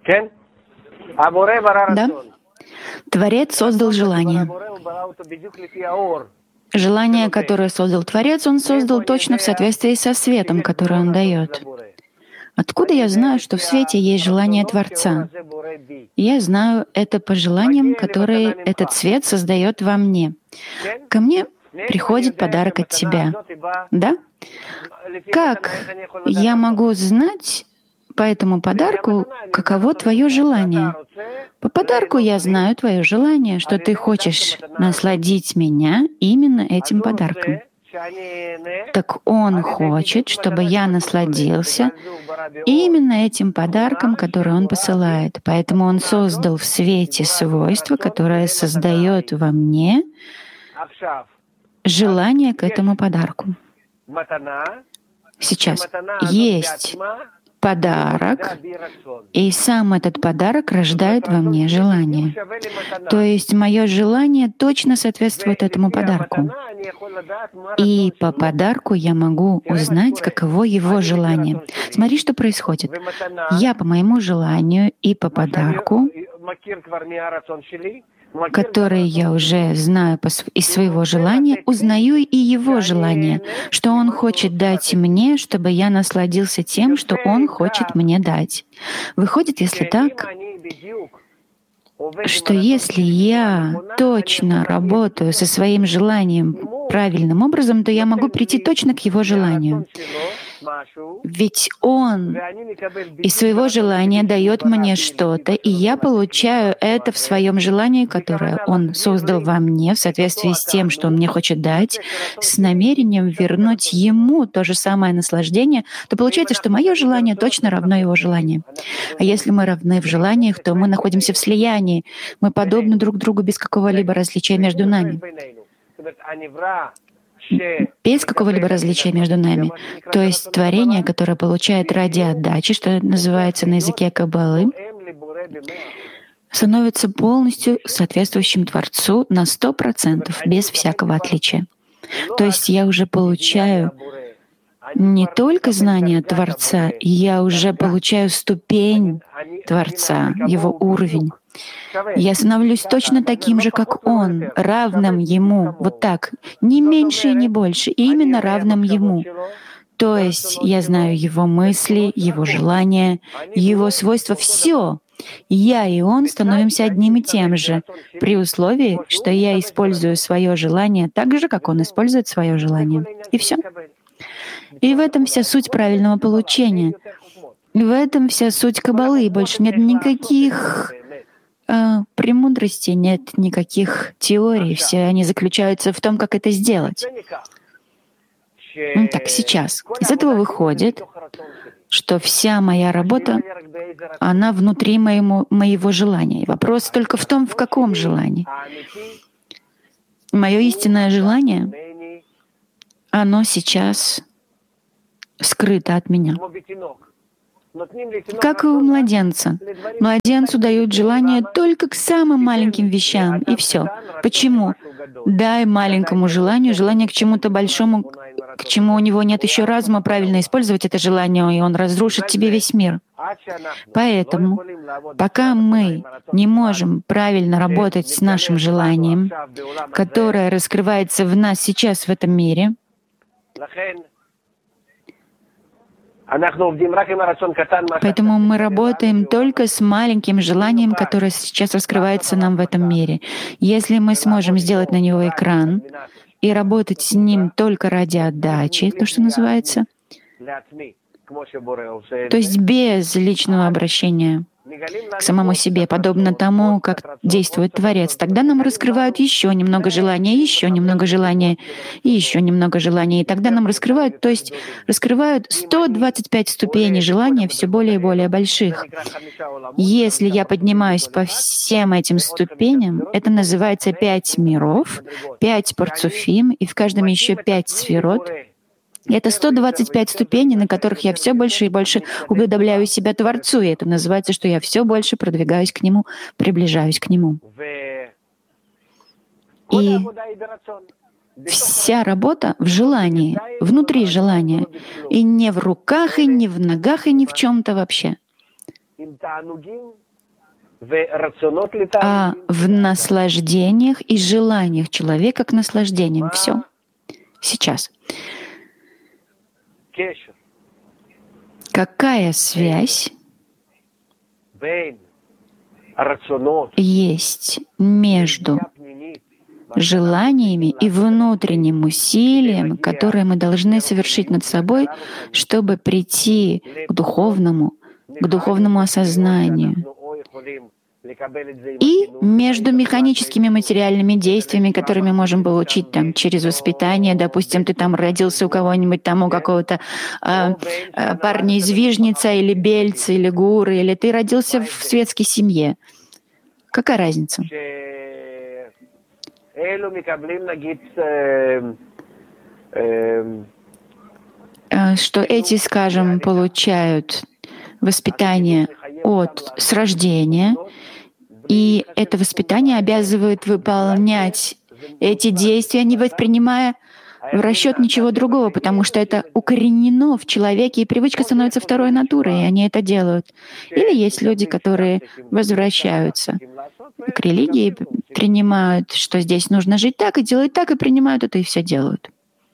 Да? Творец создал желание. Желание, которое создал Творец, он создал точно в соответствии со светом, который он дает. Откуда я знаю, что в свете есть желание Творца? Я знаю это по желаниям, которые этот свет создает во мне. Ко мне приходит подарок от Тебя. Да? Как я могу знать по этому подарку, каково Твое желание? По подарку я знаю Твое желание, что Ты хочешь насладить меня именно этим подарком. Так Он хочет, чтобы я насладился именно этим подарком, который Он посылает. Поэтому Он создал в свете свойство, которое создает во мне желание к этому подарку. Сейчас есть подарок, и сам этот подарок рождает во мне желание. То есть мое желание точно соответствует этому подарку. И по подарку я могу узнать, каково его желание. Смотри, что происходит. Я по моему желанию и по подарку, который я уже знаю из своего желания, узнаю и его желание, что он хочет дать мне, чтобы я насладился тем, что он хочет мне дать. Выходит, если так, что если я точно работаю со своим желанием правильным образом, то я могу прийти точно к его желанию. Ведь он из своего желания дает мне что-то, и я получаю это в своем желании, которое он создал во мне в соответствии с тем, что он мне хочет дать, с намерением вернуть ему то же самое наслаждение, то получается, что мое желание точно равно его желанию. А если мы равны в желаниях, то мы находимся в слиянии, мы подобны друг другу без какого-либо различия между нами. Без какого-либо различия между нами. То есть творение, которое получает ради отдачи, что называется на языке Каббалы, становится полностью соответствующим Творцу на 100%, без всякого отличия. То есть я уже получаю не только знание Творца, я уже получаю ступень Творца, его уровень. Я становлюсь точно таким же, как Он, равным Ему, вот так, не меньше и не больше, именно равным Ему. То есть я знаю Его мысли, Его желания, Его свойства, все. Я и Он становимся одним и тем же, при условии, что я использую свое желание так же, как Он использует свое желание. И все. И в этом вся суть правильного получения. В этом вся суть Каббалы. И больше нет никаких премудростей, нет никаких теорий. Все они заключаются в том, как это сделать. Так, сейчас. Из этого выходит, что вся моя работа, она внутри моего желания. И вопрос только в том, в каком желании. Мое истинное желание, оно сейчас скрыто от меня. Как и у младенца. Младенцу дают желание только к самым маленьким вещам, и все. Почему? Дай маленькому желанию желание к чему-то большому, к чему у него нет еще разума правильно использовать это желание, и он разрушит тебе весь мир. Поэтому, пока мы не можем правильно работать с нашим желанием, которое раскрывается в нас сейчас в этом мире, поэтому мы работаем только с маленьким желанием, которое сейчас раскрывается нам в этом мире. Если мы сможем сделать на него экран и работать с ним только ради отдачи, то, что называется, то есть без личного обращения к самому себе, подобно тому, как действует Творец, тогда нам раскрывают еще немного желания, еще немного желания, и еще немного желания. И тогда нам раскрывают, то есть раскрывают 125 ступеней желания, все более и более больших. Если я поднимаюсь по всем этим ступеням, это называется 5 миров, 5 парцуфим, и в каждом еще 5 сферот. И это 125 ступеней, на которых я все больше и больше уподобляю себя Творцу, и это называется, что я все больше продвигаюсь к Нему, приближаюсь к Нему. И вся работа в желании, внутри желания, и не в руках, и не в ногах, и ни в чем-то вообще. а в наслаждениях и желаниях человека к наслаждениям. Все. Сейчас. Какая связь есть между желаниями и внутренним усилием, которое мы должны совершить над собой, чтобы прийти к духовному осознанию, и между механическими материальными действиями, которые мы можем получить там, через воспитание. Допустим, ты там родился у кого-нибудь, там у какого-то парня из Вижница, или Бельца, или Гуры, или ты родился в светской семье. Какая разница? Что эти, скажем, получают воспитание с рождения, и это воспитание обязывает выполнять эти действия, не воспринимая в расчет ничего другого, потому что это укоренено в человеке, и привычка становится второй натурой, и они это делают. Или есть люди, которые возвращаются к религии, принимают, что здесь нужно жить так, и делают так, и принимают это, и все делают.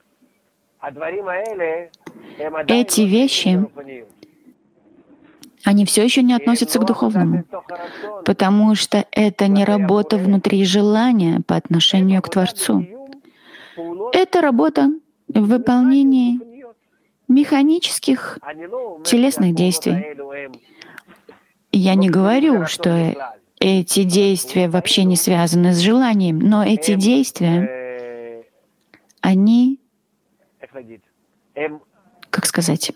Эти вещи, они все еще не относятся к духовному, потому что это не работа внутри желания по отношению к Творцу. Это работа в выполнении механических телесных действий. Я не говорю, что эти действия вообще не связаны с желанием, но эти действия, они, как сказать,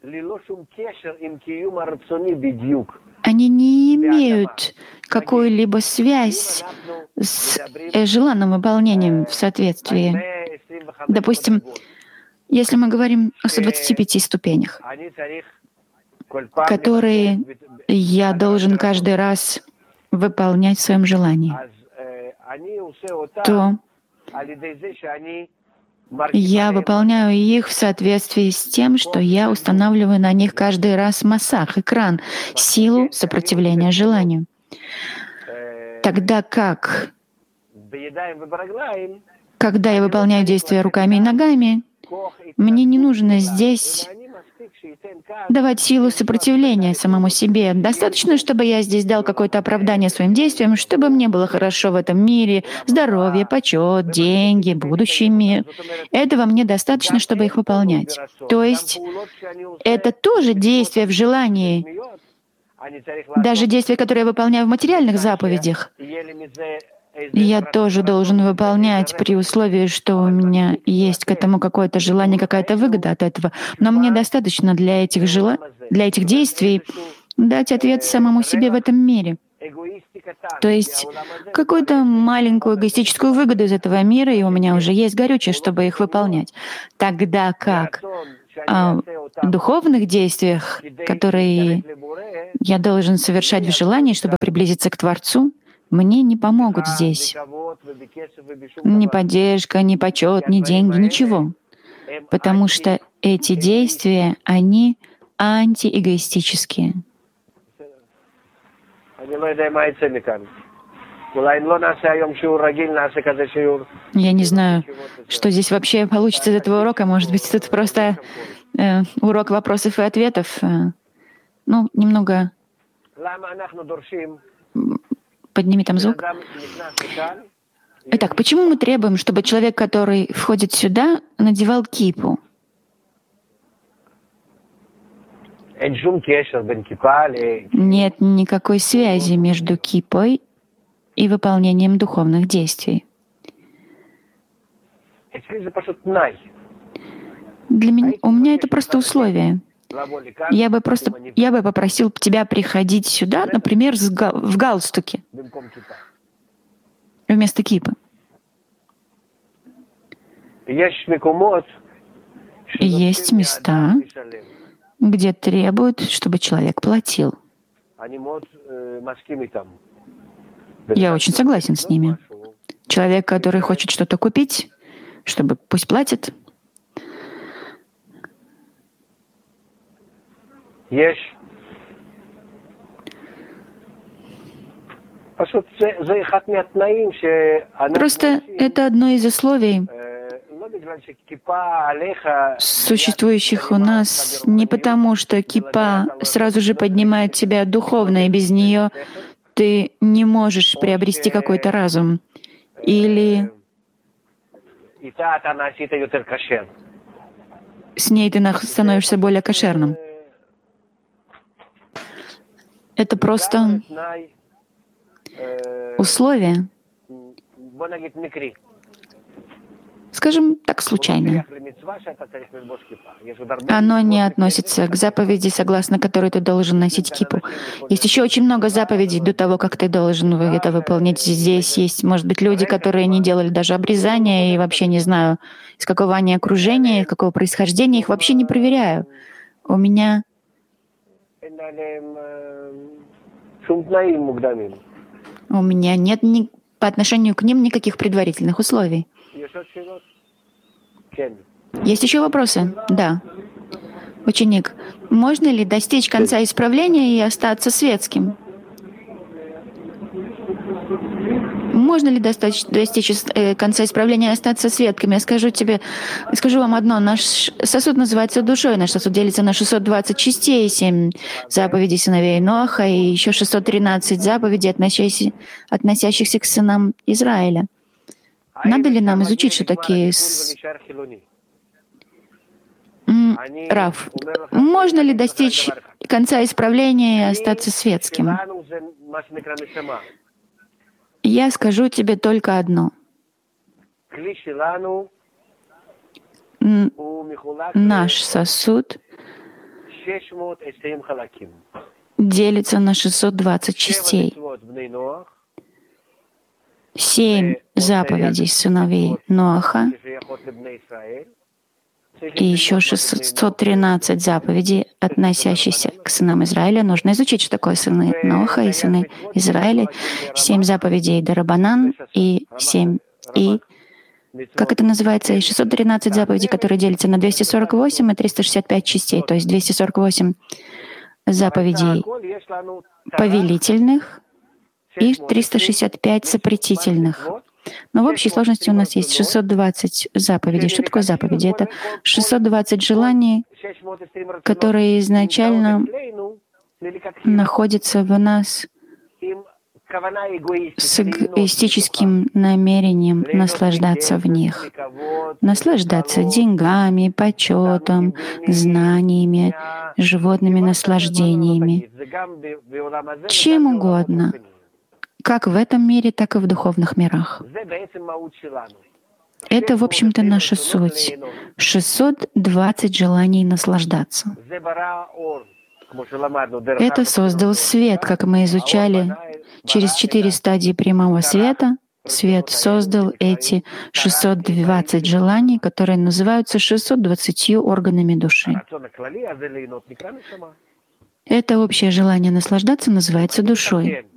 они не имеют какую-либо связь с желанным выполнением в соответствии. Допустим, если мы говорим о 125 ступенях, которые я должен каждый раз выполнять в своем желании, то я выполняю их в соответствии с тем, что я устанавливаю на них каждый раз массах, экран, силу сопротивления желанию. Тогда как, когда я выполняю действия руками и ногами, мне не нужно здесь давать силу сопротивления самому себе. Достаточно, чтобы я здесь дал какое-то оправдание своим действиям, чтобы мне было хорошо в этом мире, здоровье, почет, деньги, будущий мир. Этого мне достаточно, чтобы их выполнять. То есть это тоже действие в желании, даже действия, которые я выполняю в материальных заповедях. Я тоже должен выполнять при условии, что у меня есть к этому какое-то желание, какая-то выгода от этого. Но мне достаточно для этих действий дать ответ самому себе в этом мире. То есть какую-то маленькую эгоистическую выгоду из этого мира, и у меня уже есть горючее, чтобы их выполнять. Тогда как в духовных действиях, которые я должен совершать в желании, чтобы приблизиться к Творцу, мне не помогут здесь. Ни поддержка, ни почет, ни деньги, ничего. Потому что эти действия, они антиэгоистические. Я не знаю, что здесь вообще получится из этого урока. Может быть, тут просто урок вопросов и ответов. Немного подними там звук. Итак, почему мы требуем, чтобы человек, который входит сюда, надевал кипу? Нет никакой связи между кипой и выполнением духовных действий. У меня это просто условие. Я бы попросил тебя приходить сюда, например, в галстуке вместо кипы. Есть места, где требуют, чтобы человек платил. Я очень согласен с ними. Человек, который хочет что-то купить, пусть платит. Просто это одно из условий, существующих у нас, не потому, что кипа сразу же поднимает тебя духовно, и без нее ты не можешь приобрести какой-то разум. Или с ней ты становишься более кошерным. Это просто условие, скажем так, случайное. Оно не относится к заповеди, согласно которой ты должен носить кипу. Есть еще очень много заповедей до того, как ты должен это выполнить. Здесь есть, может быть, люди, которые не делали даже обрезания, и вообще не знаю, из какого они окружения, из какого происхождения, их вообще не проверяю. У меня нет по отношению к ним никаких предварительных условий. Есть еще вопросы? Да. Ученик, можно ли достичь конца исправления и остаться светским? Можно ли достичь конца исправления и остаться светским? Я скажу вам одно. Наш сосуд называется душой. Наш сосуд делится на 620 частей, 7 заповедей сыновей Ноаха и еще 613 заповедей, относящихся к сынам Израиля. Надо ли нам изучить, что такие Рав, можно ли достичь конца исправления и остаться светским? Я скажу тебе только одно. Наш сосуд делится на 620 частей. 7 заповедей сыновей Ноаха и еще 613 заповедей, относящихся к сынам Израиля. Нужно изучить, что такое сыны Ноаха и сыны Израиля. 7 заповедей Дарабанан и 7 как это называется, и 613 заповедей, которые делятся на 248 и 365 частей, то есть 248 заповедей повелительных и 365 запретительных. Но в общей сложности у нас есть 620 заповедей. Что такое заповеди? Это 620 желаний, которые изначально находятся в нас с эгоистическим намерением наслаждаться в них. Наслаждаться деньгами, почетом, знаниями, животными наслаждениями, чем угодно, как в этом мире, так и в духовных мирах. Это, в общем-то, наша суть. 620 желаний наслаждаться. Это создал свет, как мы изучали, через 4 стадии прямого света. Свет создал эти 620 желаний, которые называются 620 органами души. Это общее желание наслаждаться называется душой.